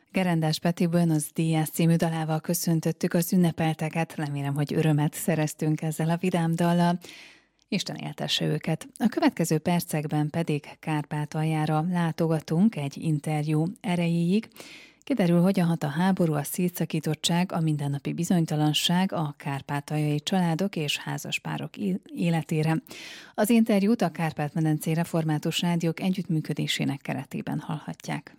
Gerendás Peti Buenos Días című dalával köszöntöttük az ünnepelteket, remélem, hogy örömet szereztünk ezzel a vidám dallal. Isten éltesse őket. A következő percekben pedig Kárpátaljára látogatunk egy interjú erejéig. Kiderül, hogyan hat a háború, a szétszakítottság, a mindennapi bizonytalanság a kárpátaljai családok és házaspárok életére. Az interjút a Kárpát-medencei Református Rádiók együttműködésének keretében hallhatják.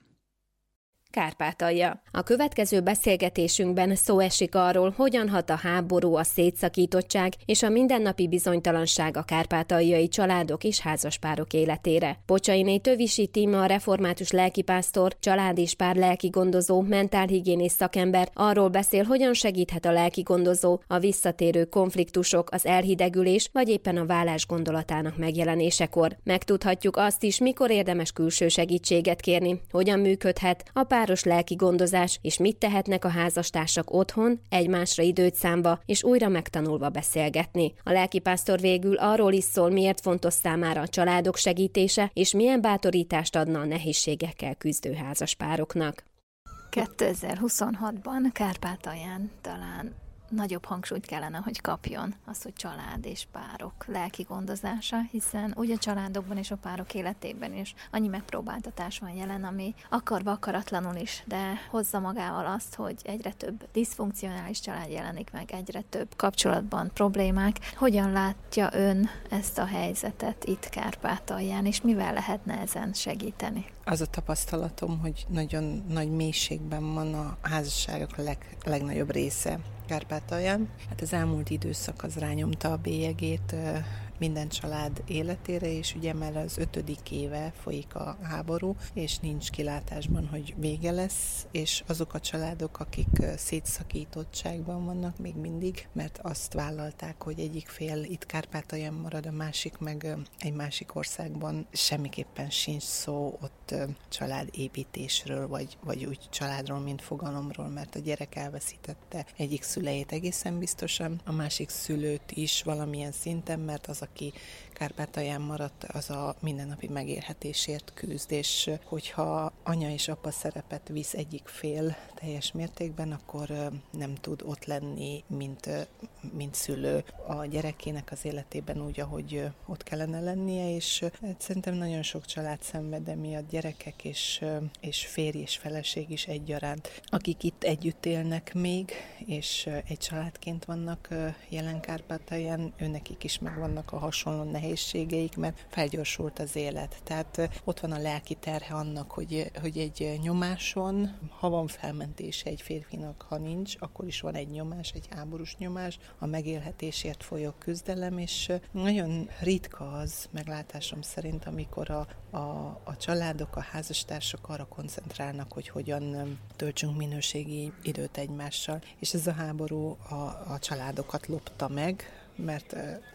Kárpátalja. A következő beszélgetésünkben szó esik arról, hogyan hat a háború, a szétszakítottság és a mindennapi bizonytalanság a kárpátaljai családok és házaspárok életére. Pocsainé Tövisi Tíma, a református lelkipásztor, család és pár lelkigondozó, mentálhigiénész szakember arról beszél, hogyan segíthet a lelkigondozó a visszatérő konfliktusok, az elhidegülés vagy éppen a válás gondolatának megjelenésekor. Megtudhatjuk azt is, mikor érdemes külső segítséget kérni, hogyan működhet a páros lelki gondozás, és mit tehetnek a házastársak otthon, egymásra időt számba, és újra megtanulva beszélgetni. A lelkipásztor végül arról is szól, miért fontos számára a családok segítése, és milyen bátorítást adna a nehézségekkel küzdő házaspároknak. 2026-ban Kárpátalján talán nagyobb hangsúlyt kellene, hogy kapjon az, hogy család és párok lelki gondozása, hiszen úgy a családokban és a párok életében is annyi megpróbáltatás van jelen, ami akarva akaratlanul is, de hozza magával azt, hogy egyre több diszfunkcionális család jelenik meg, egyre több kapcsolatban problémák. Hogyan látja ön ezt a helyzetet itt Kárpátalján, és mivel lehetne ezen segíteni? Az a tapasztalatom, hogy nagyon nagy mélységben van a házasságok legnagyobb része Kárpátalján. Hát az elmúlt időszak az rányomta a bélyegét minden család életére, és ugye már az 5. éve folyik a háború, és nincs kilátásban, hogy vége lesz, és azok a családok, akik szétszakítottságban vannak még mindig, mert azt vállalták, hogy egyik fél itt Kárpátalján marad, a másik meg egy másik országban, semmiképpen sincs szó ott családépítésről, vagy úgy családról, mint fogalomról, mert a gyerek elveszítette egyik szüleit egészen biztosan, a másik szülőt is valamilyen szinten, mert az, aki Kárpátalján maradt, az a mindennapi megélhetésért küzd, és hogyha anya és apa szerepet visz egyik fél teljes mértékben, akkor nem tud ott lenni, mint szülő a gyerekének az életében úgy, ahogy ott kellene lennie, és szerintem nagyon sok család szenved emiatt, gyerekek és férj és feleség is egyaránt, akik itt együtt élnek még, és egy családként vannak jelen Kárpátalján, őnekik is megvannak a hasonló nehézségeik, mert felgyorsult az élet. Tehát ott van a lelki terhe annak, hogy egy nyomáson, ha van felmentése egy férfinak, ha nincs, akkor is van egy nyomás, egy háborús nyomás, a megélhetésért folyó küzdelem, és nagyon ritka az, meglátásom szerint, amikor a családok, a házastársak arra koncentrálnak, hogy hogyan töltsünk minőségi időt egymással. És ez a háború a családokat lopta meg, mert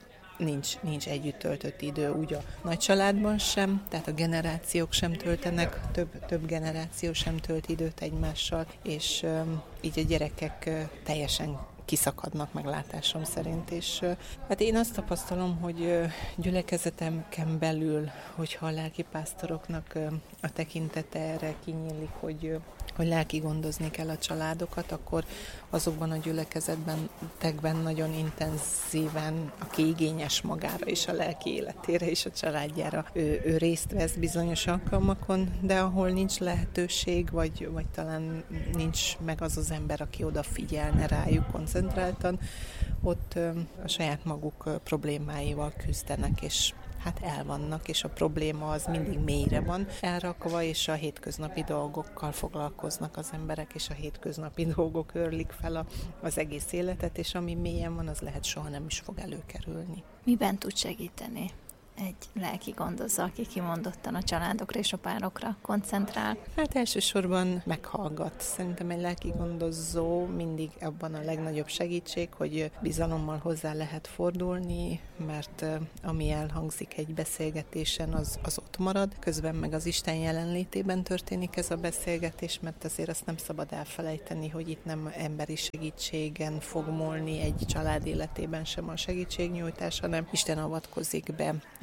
nincs együtt töltött idő úgy a nagy családban sem, tehát a generációk sem töltenek, több generáció sem tölt időt egymással, és így a gyerekek teljesen kiszakadnak meglátásom szerint, és hát én azt tapasztalom, hogy gyülekezetemken belül, hogyha a lelkipásztoroknak a tekintete erre kinyílik, hogy lelki gondozni kell a családokat, akkor azokban a gyülekezetben nagyon intenzíven, aki igényes magára és a lelki életére és a családjára, ő részt vesz bizonyos alkalmakon, de ahol nincs lehetőség, vagy talán nincs meg az ember, aki odafigyelne rájuk koncentráltan, ott a saját maguk problémáival küzdenek, és hát elvannak, és a probléma az mindig mélyre van elrakva, és a hétköznapi dolgokkal foglalkoznak az emberek, és a hétköznapi dolgok őrlik fel az egész életet, és ami mélyen van, az lehet soha nem is fog előkerülni. Miben tud segíteni egy lelki gondozó, aki kimondottan a családokra és a párokra koncentrál? Hát elsősorban meghallgat. Szerintem egy lelki gondozó mindig abban a legnagyobb segítség, hogy bizalommal hozzá lehet fordulni, mert ami elhangzik egy beszélgetésen, az ott marad. Közben meg az Isten jelenlétében történik ez a beszélgetés, mert azért azt nem szabad elfelejteni, hogy itt nem emberi segítségen fog múlni egy család életében sem a segítségnyújtás, hanem Isten avatkozik be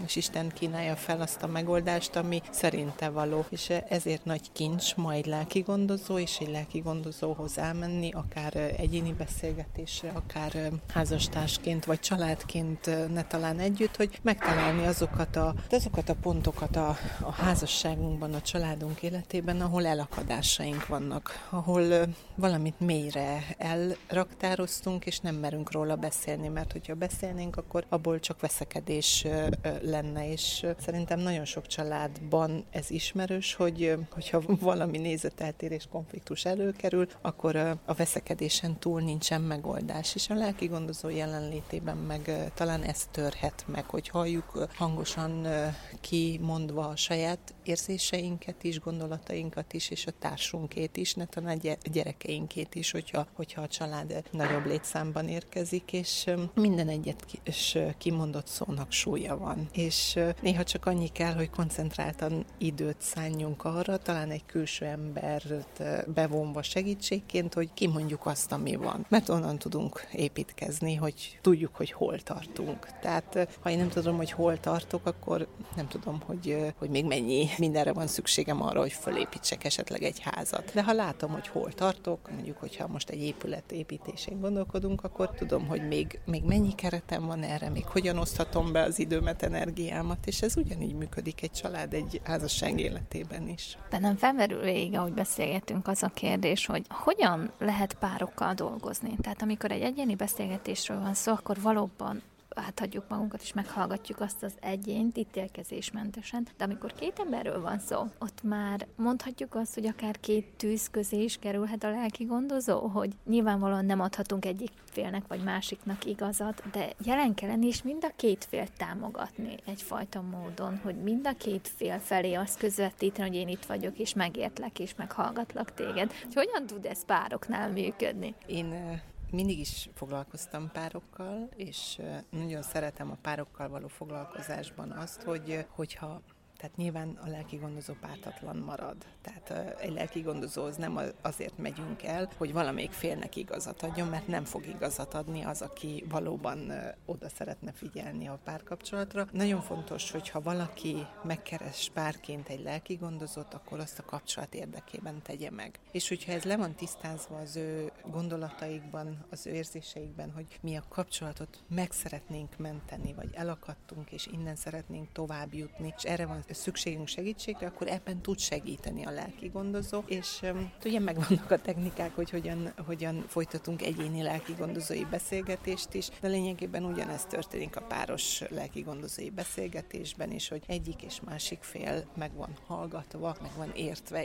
és Isten kínálja fel azt a megoldást, ami szerinte való, és ezért nagy kincs ma egy lelki gondozó, és egy lelki gondozóhoz elmenni, akár egyéni beszélgetésre, akár házastársként, vagy családként, ne talán együtt, hogy megtalálni azokat a pontokat a házasságunkban, a családunk életében, ahol elakadásaink vannak, ahol valamit mélyre elraktároztunk, és nem merünk róla beszélni, mert hogyha beszélnénk, akkor abból csak veszekedés lenne, és szerintem nagyon sok családban ez ismerős, hogyha valami nézeteltérés, konfliktus előkerül, akkor a veszekedésen túl nincsen megoldás, és a lelki gondozó jelenlétében meg talán ez törhet meg, hogy halljuk hangosan kimondva a saját érzéseinket is, gondolatainkat is, és a társunkét is, ne talán a gyerekeinkét is, hogyha a család nagyobb létszámban érkezik, és minden egyet kimondott szónak súlya van. És néha csak annyi kell, hogy koncentráltan időt szánjunk arra, talán egy külső embert bevonva segítségként, hogy kimondjuk azt, ami van. Mert onnan tudunk építkezni, hogy tudjuk, hogy hol tartunk. Tehát ha én nem tudom, hogy hol tartok, akkor nem tudom, hogy még mennyi mindenre van szükségem arra, hogy fölépítsek esetleg egy házat. De ha látom, hogy hol tartok, mondjuk, hogyha most egy épület építésén gondolkodunk, akkor tudom, hogy még mennyi keretem van erre, még hogyan oszthatom be az időmet, energiámat, és ez ugyanígy működik egy család, egy házasság életében is. Bennem felmerül végig, ahogy beszélgetünk, az a kérdés, hogy hogyan lehet párokkal dolgozni. Tehát amikor egy egyéni beszélgetésről van szó, akkor valóban áthagyjuk magunkat, és meghallgatjuk azt az egyént ítélkezésmentesen. De amikor két emberről van szó, ott már mondhatjuk azt, hogy akár két tűz közé is kerülhet a lelki gondozó, hogy nyilvánvalóan nem adhatunk egyik félnek vagy másiknak igazat, de jelen kell lenni, és mind a két fél támogatni egyfajta módon, hogy mind a két fél felé azt közvetíteni, hogy én itt vagyok, és megértlek, és meghallgatlak téged. Hogy hogyan tud ez pároknál működni? Én mindig is foglalkoztam párokkal, és nagyon szeretem a párokkal való foglalkozásban azt, hogyha tehát nyilván a lelki gondozó pártatlan marad. Tehát egy lelki gondozóhoz nem azért megyünk el, hogy valamelyik félnek igazat adjon, mert nem fog igazat adni az, aki valóban oda szeretne figyelni a párkapcsolatra. Nagyon fontos, hogyha valaki megkeres párként egy lelki gondozót, akkor azt a kapcsolat érdekében tegye meg. És hogyha ez le van tisztázva az ő gondolataikban, az ő érzéseikben, hogy mi a kapcsolatot meg szeretnénk menteni, vagy elakadtunk, és innen szeretnénk tovább jutni, és erre van szükségünk segítségre, akkor ebben tud segíteni a lelki gondozó, és ugye megvannak a technikák, hogy hogyan folytatunk egyéni lelki gondozói beszélgetést is, de lényegében ugyanezt történik a páros lelki gondozói beszélgetésben is, hogy egyik és másik fél meg van hallgatva, meg van értve,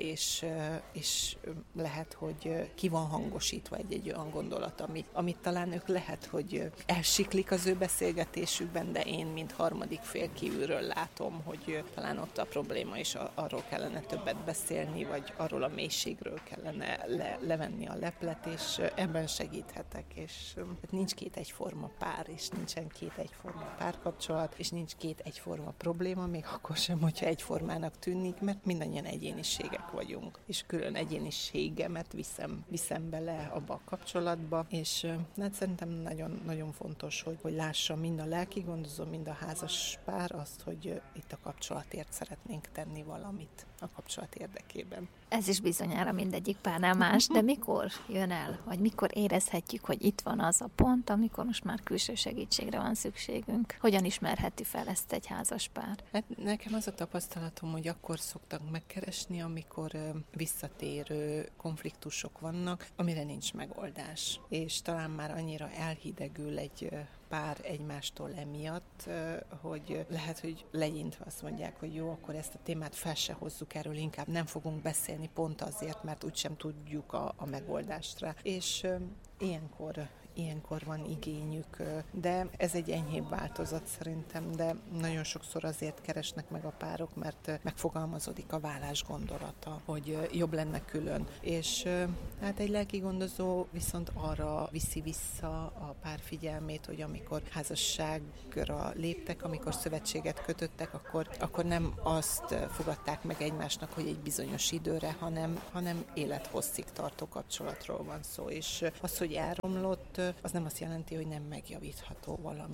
és lehet, hogy ki van hangosítva egy olyan gondolat, amit talán ők lehet, hogy elsiklik az ő beszélgetésükben, de én, mint harmadik fél kívülről látom, hogy talán ott a probléma, és arról kellene többet beszélni, vagy arról a mélységről kellene levenni a leplet, és ebben segíthetek, és nincs két egyforma pár, és nincsen két egyforma párkapcsolat, és nincs két egyforma probléma, még akkor sem, hogyha egyformának tűnik, mert mindannyian egyéniségek vagyunk, és külön egyéniségemet viszem bele abba a kapcsolatba, és hát szerintem nagyon, nagyon fontos, hogy lássa mind a lelki gondozó, mind a házas pár azt, hogy itt a kapcsolatért szeretnénk tenni valamit a kapcsolat érdekében. Ez is bizonyára mindegyik párnál más, de mikor jön el, vagy mikor érezhetjük, hogy itt van az a pont, amikor most már külső segítségre van szükségünk? Hogyan ismerheti fel ezt egy házas pár? Hát nekem az a tapasztalatom, hogy akkor szoktak megkeresni, amikor visszatérő konfliktusok vannak, amire nincs megoldás. És talán már annyira elhidegül egy pár egymástól emiatt, hogy lehet, hogy legyintve azt mondják, hogy jó, akkor ezt a témát fel se hozzuk, erről inkább nem fogunk beszélni pont azért, mert úgysem tudjuk a megoldást rá. És ilyenkor van igényük, de ez egy enyhébb változat szerintem, de nagyon sokszor azért keresnek meg a párok, mert megfogalmazódik a válás gondolata, hogy jobb lenne külön. És hát egy lelki gondozó viszont arra viszi vissza a pár figyelmét, hogy amikor házasságra léptek, amikor szövetséget kötöttek, akkor nem azt fogadták meg egymásnak, hogy egy bizonyos időre, hanem élethosszig tartó kapcsolatról van szó. És az, hogy elromlott, az nem azt jelenti, hogy nem megjavítható valami.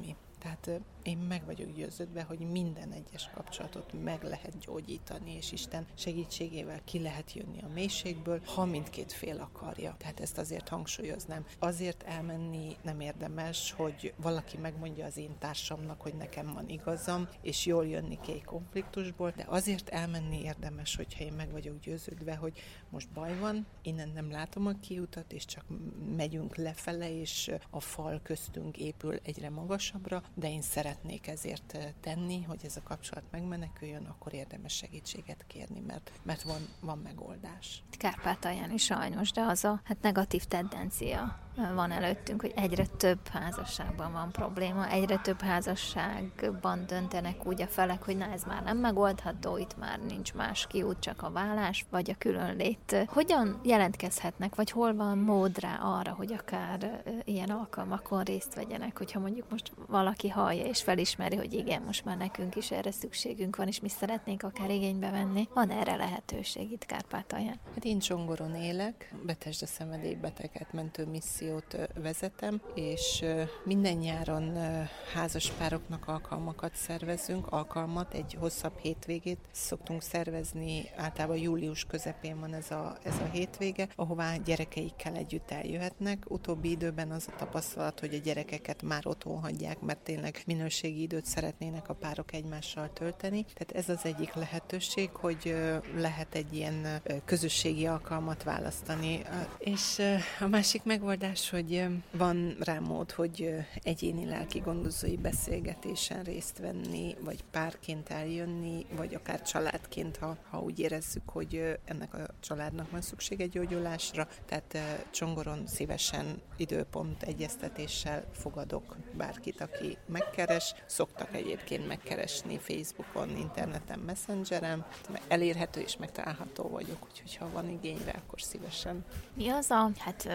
Tehát én meg vagyok győződve, hogy minden egyes kapcsolatot meg lehet gyógyítani, és Isten segítségével ki lehet jönni a mélységből, ha mindkét fél akarja. Tehát ezt azért hangsúlyoznám. Azért elmenni nem érdemes, hogy valaki megmondja az én társamnak, hogy nekem van igazam, és jól jönni ki egy konfliktusból, de azért elmenni érdemes, hogyha én meg vagyok győződve, hogy most baj van, innen nem látom a kiutat, és csak megyünk lefele, és a fal köztünk épül egyre magasabbra, de én szeretnék ezért tenni, hogy ez a kapcsolat megmeneküljön, akkor érdemes segítséget kérni, mert van megoldás. Kárpátalján is sajnos, de az a negatív tendencia van előttünk, hogy egyre több házasságban van probléma, egyre több házasságban döntenek úgy a felek, hogy ez már nem megoldható, itt már nincs más kiút, csak a vállás, vagy a különlét. Hogyan jelentkezhetnek, vagy hol van mód rá arra, hogy akár ilyen alkalmakon részt vegyenek, hogyha mondjuk most valaki hallja és felismeri, hogy igen, most már nekünk is erre szükségünk van, és mi szeretnénk akár igénybe venni. Van erre lehetőség itt Kárpátalján? Hát én Csongoron élek, Bethesda szenvedélybeteget mentő missziót vezetem, és minden nyáron házaspároknak alkalmakat szervezünk, egy hosszabb hétvégét szoktunk szervezni, általában július közepén van ez a hétvége, ahová gyerekeikkel együtt eljöhetnek. Utóbbi időben az a tapasztalat, hogy a gyerekeket már otthon hagyják, mert tényleg minőségi időt szeretnének a párok egymással tölteni. Tehát ez az egyik lehetőség, hogy lehet egy ilyen közösségi alkalmat választani. És a másik megoldás, hogy van rá mód, hogy egyéni lelki gondozói beszélgetésen részt venni, vagy párként eljönni, vagy akár családként, ha úgy érezzük, hogy ennek a családnak van szüksége gyógyulásra. Tehát Csongoron szívesen időpont egyeztetéssel fogadok bárkit, aki megkeres. Szoktak egyébként megkeresni Facebookon, interneten, Messengeren. Elérhető és megtalálható vagyok, úgyhogy ha van igényre, akkor szívesen. Mi az a,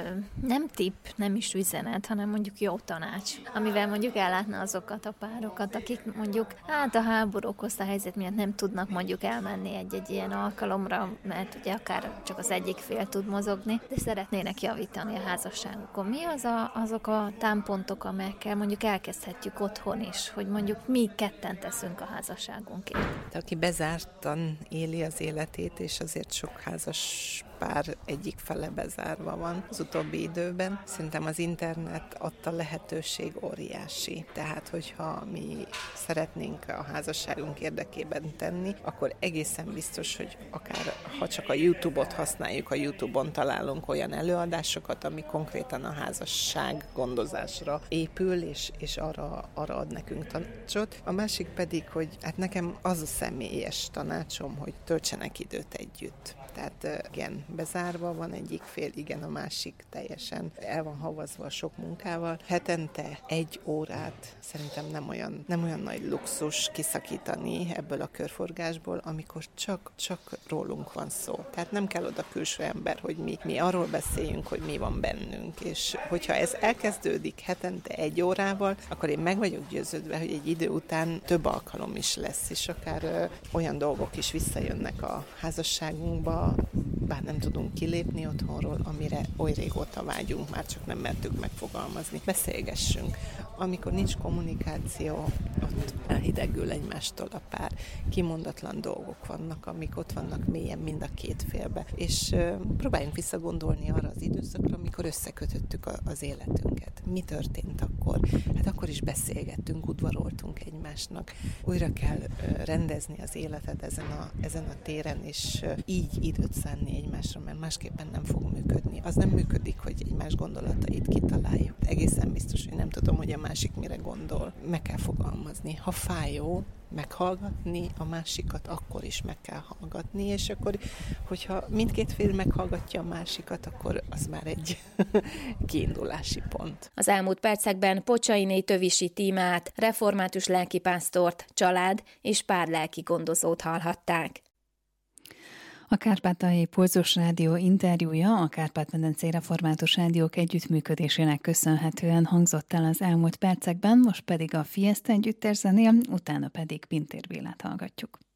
nem tipp, nem is üzenet, hanem mondjuk jó tanács, amivel mondjuk ellátna azokat a párokat, akik mondjuk a háború okozta helyzet miatt nem tudnak mondjuk elmenni egy ilyen alkalomra, mert ugye akár csak az egyik fél tud mozogni, de szeretnének javítani a házasságukon. Mi azok a támpontok, amelyekkel mondjuk elkezdhetjük otthon is, hogy mondjuk mi ketten teszünk a házasságunkért? Aki bezártan éli az életét, és azért sok házas pár egyik fele bezárva van az utóbbi időben. Szerintem az internet adta lehetőség óriási. Tehát, hogyha mi szeretnénk a házasságunk érdekében tenni, akkor egészen biztos, hogy akár ha csak a YouTube-ot használjuk, a YouTube-on találunk olyan előadásokat, ami konkrétan a házasság gondozásra épül, és arra ad nekünk tanácsot. A másik pedig, hogy nekem az a személyes tanácsom, hogy töltsenek időt együtt. Tehát igen, bezárva van egyik fél, igen, a másik teljesen el van havazva a sok munkával. Hetente 1 órát szerintem nem olyan nagy luxus kiszakítani ebből a körforgásból, amikor csak rólunk van szó. Tehát nem kell oda külső ember, hogy mi arról beszéljünk, hogy mi van bennünk. És hogyha ez elkezdődik hetente 1 órával, akkor én meg vagyok győződve, hogy egy idő után több alkalom is lesz, és akár olyan dolgok is visszajönnek a házasságunkba, bár nem tudunk kilépni otthonról, amire oly régóta vágyunk, már csak nem mertük megfogalmazni. Beszélgessünk. Amikor nincs kommunikáció, ott elhidegül egymástól a pár. Kimondatlan dolgok vannak, amik ott vannak mélyen mind a két félbe. És próbáljunk visszagondolni arra az időszakra, amikor összekötöttük az életünket. Mi történt akkor? Hát akkor is beszélgettünk, udvaroltunk egymásnak. Újra kell rendezni az életet ezen a téren, és így időt szánni egymásra, mert másképpen nem fog működni. Az nem működik, hogy egymás gondolatait kitaláljuk. Egészen biztos, hogy nem tudom, hogy a másik mire gondol. Meg kell fogalmazni. Ha fájó, meghallgatni a másikat, akkor is meg kell hallgatni, és akkor, hogyha mindkét fél meghallgatja a másikat, akkor az már egy kiindulási pont. Az elmúlt percekben Pocsainé Tövisi Tímát, református lelkipásztort, család és pár lelki gondozót hallhatták. A Kárpátaljai Pulzus Rádió interjúja a Kárpát-medencei Református Rádiók együttműködésének köszönhetően hangzott el az elmúlt percekben, most pedig a Fiesta együttes zenél, utána pedig Pintér Bélát hallgatjuk.